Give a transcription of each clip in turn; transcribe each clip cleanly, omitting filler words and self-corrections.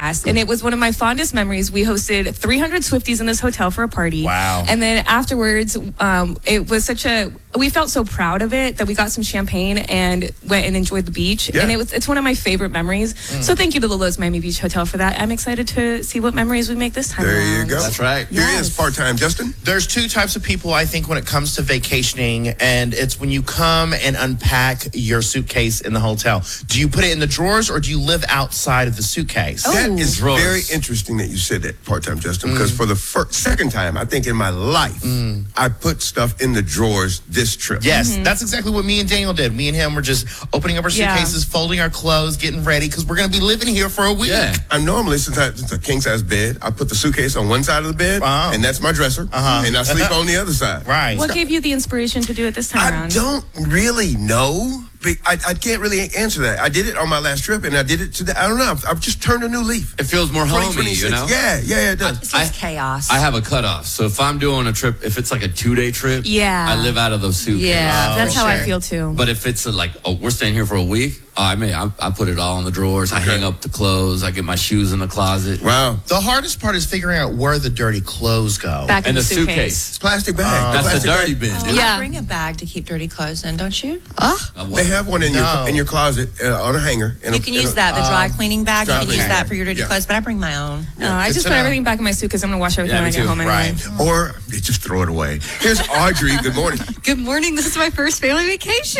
blast. And it was one of my fondest memories. We hosted 300 Swifties in this hotel for a party. Wow. And then afterwards, it was we felt so proud of it that we got some champagne and went and enjoyed the beach. Yeah. And it's one of my favorite memories. So thank you to the Lowe's Miami Beach Hotel for that. I'm excited to see what memories we make this time There around. you go. That's right. Here Yes. is part-time Justin. There's two types of people, I think, when it comes to vacationing, and it's when you come and unpack your suitcase in the hotel. Do you put it in the drawers, or do you live outside of the suitcase? That is Drawers. very interesting that you said that, part-time Justin, because for the second time, I think in my life, I put stuff in the drawers this trip. Yes, that's exactly what me and Daniel did. Me and him were just opening up our Yeah. suitcases, folding our clothes, getting ready, because we're going to be living here for a week. Yeah. I normally, since it's a king-size bed, I put the suitcase on one side of the bed, and that's my dresser, and I sleep on the other side. Right. What gave you the inspiration to do it this time I around? don't really know. I can't really answer that. I did it on my last trip, and I did it today. I don't know. I've just turned a new leaf. It feels more homey, 2026. you know? Yeah, it does. It's just chaos. I have a cutoff. So if I'm doing a trip, if it's like a 2-day trip, Yeah. I live out of those suitcases. Yeah, that's how I sure. feel too. But if it's we're staying here for a week, I put it all in the drawers. I hang up the clothes. I get my shoes in the closet. Wow. The hardest part is figuring out where the dirty clothes go. Back in And the the suitcase. suitcase. Plastic bag. That's the plastic dirty bag. bin. Oh, dude. Yeah. I bring a bag to keep dirty clothes in, don't you? They have one in your closet on a hanger. You can use that, the dry cleaning bag. You dry can use cleaning. that for your dirty Yeah. clothes, but I bring my own. No, I good just to put know. everything back in my suitcase. I'm going to wash everything Yeah, when I me get too. home anyway. Right. Or you just throw it away. Here's Audrey. Good morning. Good morning. This is my first family vacation.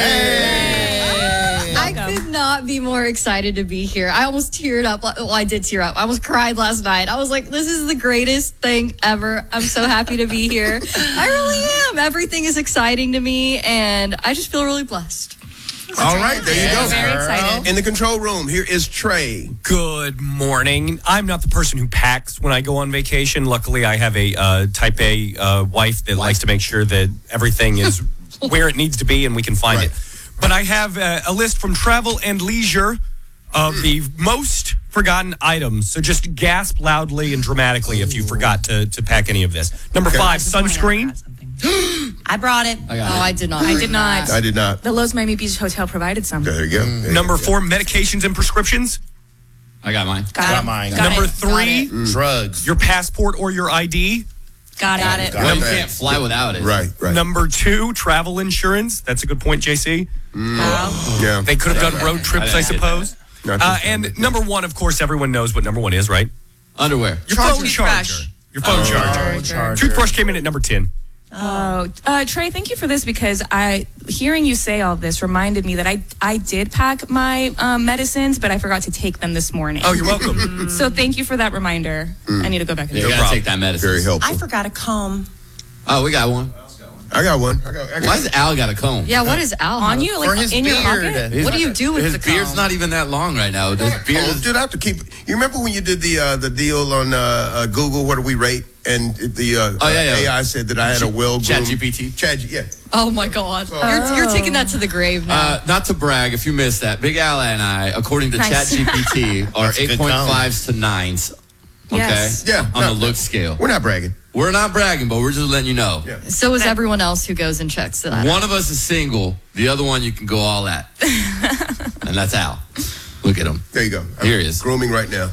I could not be more excited to be here. I almost teared up. Well, I did tear up. I almost cried last night. I was like, this is the greatest thing ever. I'm so happy to be here. I really am. Everything is exciting to me, and I just feel really blessed. All right, there you go. Very excited. In the control room, here is Trey. Good morning. I'm not the person who packs when I go on vacation. Luckily, I have a type A wife that likes to make sure that everything is where it needs to be and we can find it. But I have a list from Travel and Leisure of the most forgotten items. So just gasp loudly and dramatically if you forgot to pack any of this. Number 5, sunscreen. I brought it. I did not. I did not. I did not. The Lowe's Miami Beach Hotel provided some. There you go. There you Number go. 4, medications and prescriptions. I got mine. Got mine. Number 3, Drugs. your passport or your ID. Got it. Well, you Got it. can't fly without it. Right. Number 2, travel insurance. That's a good point, JC. Yeah. They could have done road trips, I I didn't get suppose. Not this time. And number 1, of course, everyone knows what number 1 is, right? Underwear. Your phone Toothbrush. charger. Your phone charger. Toothbrush came in at number 10. Oh, Trey, thank you for this because hearing you say all this reminded me that I did pack my medicines, but I forgot to take them this morning. Oh, you're welcome. So thank you for that reminder. I need to go back and You do gotta take that medicine. Very helpful. I forgot a comb. Oh, we got one. I got one. Why does Al got a comb? Yeah, what is Al? on you, For like his in your beard. pocket. What do you do with His the beard's comb? not even that long right now. His beard Oh, is dude, I have to keep. You remember when you did the deal on Google? What do we rate? And the AI said that I had a well-groomed ChatGPT. Yeah. Oh my God! You're taking that to the grave now. Not to brag, if you missed that, Big Al and I, according to Nice. ChatGPT, are That's a good 8.5s to 9s. Okay? Yes. Yeah, On no, the look scale. We're not bragging. We're not bragging, but we're just letting you know. Yeah. So is everyone else who goes and checks that. One of us is single. The other one you can go all at. And that's Al. Look at him. There you go. Here he is. Grooming right now.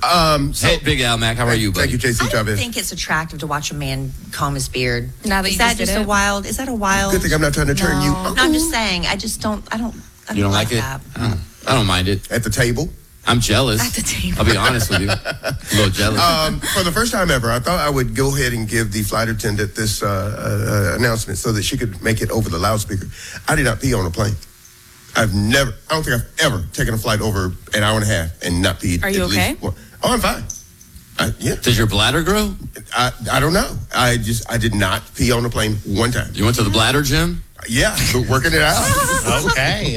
So, Hey, Big Al Mac, how are you, buddy? Thank you, JC I don't Chavez. think it's attractive to watch a man comb his beard. Now that Is you that just did just a it? wild? Is that a wild? Good thing I'm not trying to turn you No, I'm just saying. I just don't. I don't You don't like it? that. I don't mind it. at the table. I'm jealous. At the table. I'll be honest with you. A little jealous. For the first time ever, I thought I would go ahead and give the flight attendant this announcement so that she could make it over the loudspeaker. I did not pee on a plane. I don't think I've ever taken a flight over an hour and a half and not peed. Are you at okay? least one. Oh, I'm fine. Yeah. Does your bladder grow? I don't know. I did not pee on a plane one time. You went to the bladder gym? Yeah, but working it out. Okay.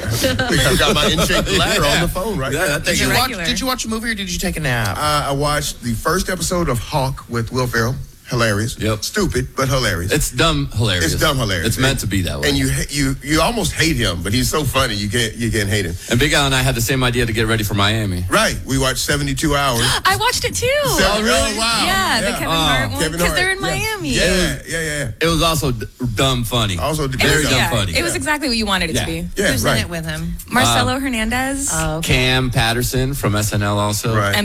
I got my in-shape bladder on the phone right now. Did you Regular. watch a movie or did you take a nap? I watched the first episode of Hawk with Will Ferrell. Hilarious. Yep. Stupid, but hilarious. It's dumb hilarious. It's dumb hilarious. It's meant to be that way. And you almost hate him, but he's so funny you can't hate him. And Big Al and I had the same idea to get ready for Miami. Right. We watched 72 Hours. I watched it too. Oh, really? Wow. Yeah, the Kevin Hart one Kevin because Hart, they're in yeah. Miami. Yeah. It was also dumb funny. Also, Very dumb Yeah, funny. it was exactly what you wanted it Yeah. to be. Yeah, Who's right. in it with him? Marcelo Hernandez. Oh, okay. Cam Patterson from SNL also. Right.